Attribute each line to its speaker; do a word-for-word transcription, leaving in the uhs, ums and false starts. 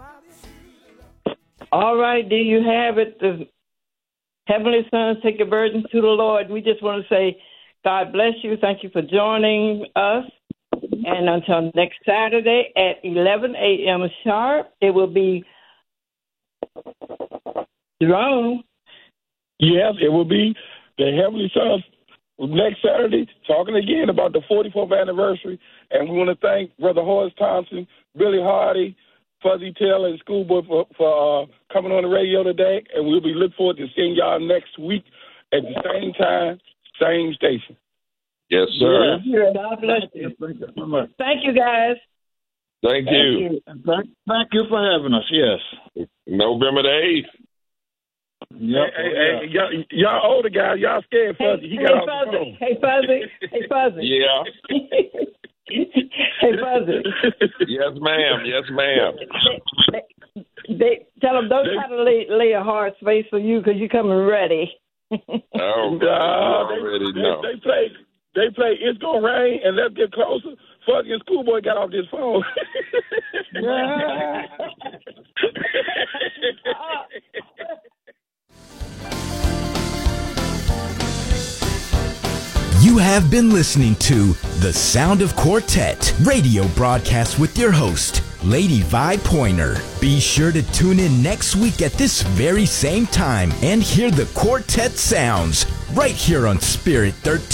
Speaker 1: All right, do you have it? The Heavenly Sons, take your burden to the Lord. We just want to say, God bless you. Thank you for joining us. And until next Saturday at eleven a.m. sharp, it will be Jerome.
Speaker 2: Yes, it will be the Heavenly Sons next Saturday, talking again about the forty-fourth anniversary. And we want to thank Brother Horace Thompson, Billy Hardy, Fuzzy Taylor, and Schoolboy for, for uh, coming on the radio today. And we'll be looking forward to seeing y'all next week at the same time, same station.
Speaker 3: Yes, sir.
Speaker 1: Yes. God bless you.
Speaker 2: Thank you so much.
Speaker 1: Thank you, guys.
Speaker 3: Thank,
Speaker 1: Thank
Speaker 3: you.
Speaker 1: you.
Speaker 2: Thank, thank you for having us, yes.
Speaker 3: November the eighth.
Speaker 2: Yep. Hey, hey, hey, y'all, y'all older guys, y'all scared Fuzzy. He
Speaker 1: Hey,
Speaker 2: got
Speaker 1: hey,
Speaker 2: off the
Speaker 1: Fuzzy.
Speaker 2: phone.
Speaker 1: Hey, Fuzzy. Hey, Fuzzy.
Speaker 3: Yeah.
Speaker 1: Hey, Fuzzy.
Speaker 3: Yes, ma'am. Yes, ma'am.
Speaker 1: They, they, they tell them don't try to lay, lay a hard space for you because you're coming ready.
Speaker 3: Oh,
Speaker 2: Nah,
Speaker 3: you
Speaker 2: they,
Speaker 3: already
Speaker 2: they,
Speaker 3: know.
Speaker 2: they play. They play. It's gonna rain, and let's get closer. Fuzzy and Schoolboy got off this phone.
Speaker 4: You have been listening to The Sound of Quartet radio broadcast with your host, Lady Vi Pointer. Be sure to tune in next week at this very same time and hear the quartet sounds right here on Spirit thirteen.